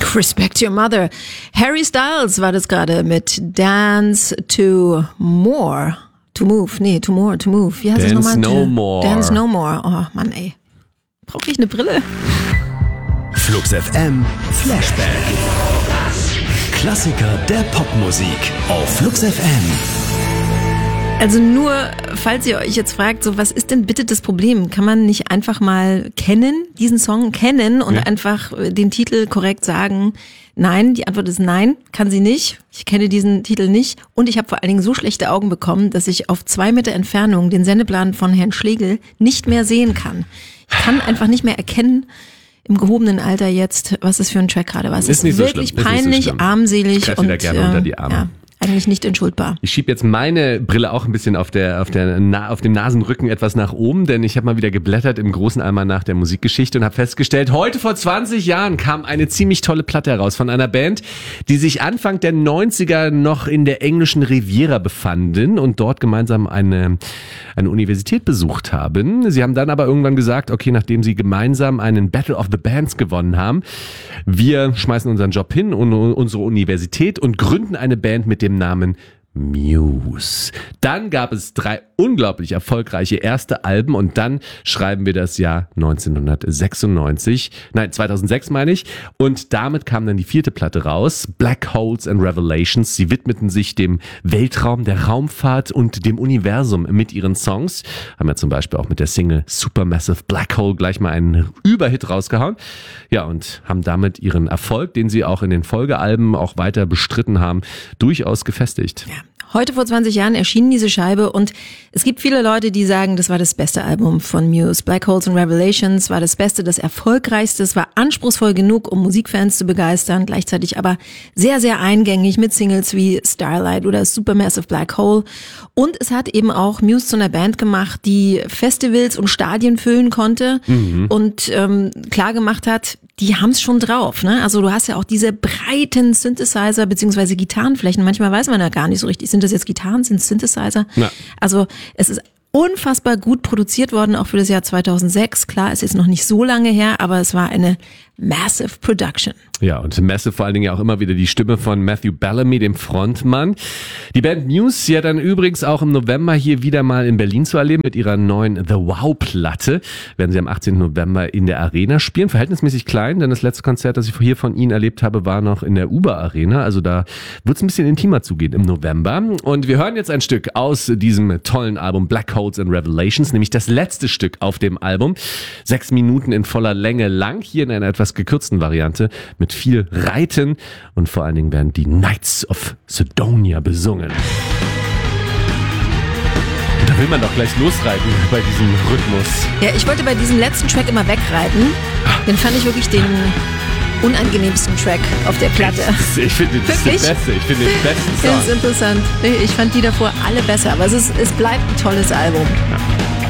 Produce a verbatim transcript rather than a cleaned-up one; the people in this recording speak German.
Respect Your Mother. Harry Styles war das gerade mit Dance to More. To Move, nee, To More, To Move. Wie heißt Dance das nochmal? No More. Dance No More. Oh Mann, ey. Brauche ich eine Brille? Flux F M Flashback. Klassiker der Popmusik auf Flux F M. Also nur, falls ihr euch jetzt fragt, so was ist denn bitte das Problem? Kann man nicht einfach mal kennen, diesen Song kennen und ja. einfach den Titel korrekt sagen? Nein, die Antwort ist nein, kann sie nicht. Ich kenne diesen Titel nicht und ich habe vor allen Dingen so schlechte Augen bekommen, dass ich auf zwei Meter Entfernung den Sendeplan von Herrn Schlegel nicht mehr sehen kann. Ich kann einfach nicht mehr erkennen, im gehobenen Alter jetzt, was es für ein Track gerade war. Es ist, ist wirklich so peinlich, so armselig ich und da gerne äh, unter die Arme. Ja. Eigentlich nicht entschuldbar. Ich schiebe jetzt meine Brille auch ein bisschen auf der auf der Na, auf dem Nasenrücken etwas nach oben, denn ich habe mal wieder geblättert im großen Almanach der Musikgeschichte und habe festgestellt, heute vor zwanzig Jahren kam eine ziemlich tolle Platte heraus von einer Band, die sich Anfang der neunziger noch in der englischen Riviera befanden und dort gemeinsam eine eine Universität besucht haben. Sie haben dann aber irgendwann gesagt, okay, nachdem sie gemeinsam einen Battle of the Bands gewonnen haben, wir schmeißen unseren Job hin und unsere Universität und gründen eine Band mit dem Namen Muse. Dann gab es drei unglaublich erfolgreiche erste Alben und dann schreiben wir das Jahr neunzehnhundertsechsundneunzig, nein zweitausendsechs meine ich, und damit kam dann die vierte Platte raus, Black Holes and Revelations. Sie widmeten sich dem Weltraum, der Raumfahrt und dem Universum mit ihren Songs, haben ja zum Beispiel auch mit der Single Supermassive Black Hole gleich mal einen Überhit rausgehauen, ja, und haben damit ihren Erfolg, den sie auch in den Folgealben auch weiter bestritten haben, durchaus gefestigt. Ja. Heute vor zwanzig Jahren erschien diese Scheibe und es gibt viele Leute, die sagen, das war das beste Album von Muse. Black Holes and Revelations war das Beste, das Erfolgreichste. Es war anspruchsvoll genug, um Musikfans zu begeistern, gleichzeitig aber sehr, sehr eingängig mit Singles wie Starlight oder Supermassive Black Hole. Und es hat eben auch Muse zu einer Band gemacht, die Festivals und Stadien füllen konnte mhm. und ähm, klar gemacht hat, die haben's schon drauf, ne? Also du hast ja auch diese breiten Synthesizer beziehungsweise Gitarrenflächen. Manchmal weiß man ja gar nicht so richtig, sind das jetzt Gitarren, sind es Synthesizer? Ja. Also es ist unfassbar gut produziert worden, auch für das Jahr zweitausendsechs. Klar, es ist noch nicht so lange her, aber es war eine Massive Production. Ja, und Massive vor allen Dingen ja auch immer wieder die Stimme von Matthew Bellamy, dem Frontmann. Die Band Muse, ja dann übrigens auch im November hier wieder mal in Berlin zu erleben mit ihrer neuen The Wow-Platte. Werden sie am achtzehnten November in der Arena spielen. Verhältnismäßig klein, denn das letzte Konzert, das ich hier von ihnen erlebt habe, war noch in der Uber Arena. Also da wird es ein bisschen intimer zugehen im November. Und wir hören jetzt ein Stück aus diesem tollen Album Black Holes and Revelations, nämlich das letzte Stück auf dem Album. Sechs Minuten in voller Länge lang, hier in einer etwas gekürzten Variante mit viel Reiten und vor allen Dingen werden die Knights of Sidonia besungen. Und da will man doch gleich losreiten bei diesem Rhythmus. Ja, ich wollte bei diesem letzten Track immer wegreiten. Den fand ich wirklich den unangenehmsten Track auf der Platte. Ich finde das der beste. Ich finde den besten Song. Das ist interessant. Ich fand die davor alle besser, aber es ist, es bleibt ein tolles Album. Ja.